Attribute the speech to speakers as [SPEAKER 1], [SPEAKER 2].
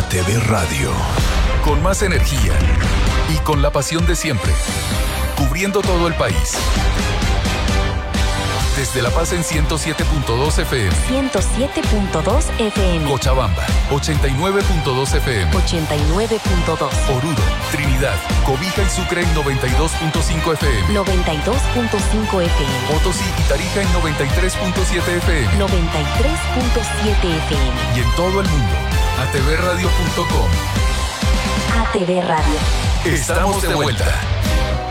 [SPEAKER 1] ATV Radio.
[SPEAKER 2] Con más energía y con la pasión de siempre. Cubriendo todo el país. Desde La Paz en 107.2 FM.
[SPEAKER 3] 107.2 FM.
[SPEAKER 2] Cochabamba, 89.2 FM.
[SPEAKER 3] 89.2.
[SPEAKER 2] Oruro, Trinidad, Cobija y Sucre en 92.5 FM.
[SPEAKER 3] 92.5 FM.
[SPEAKER 2] Potosí y Tarija en 93.7 FM.
[SPEAKER 3] 93.7 FM.
[SPEAKER 2] Y en todo el mundo, atvradio.com.
[SPEAKER 3] ATV Radio.
[SPEAKER 2] Estamos de vuelta.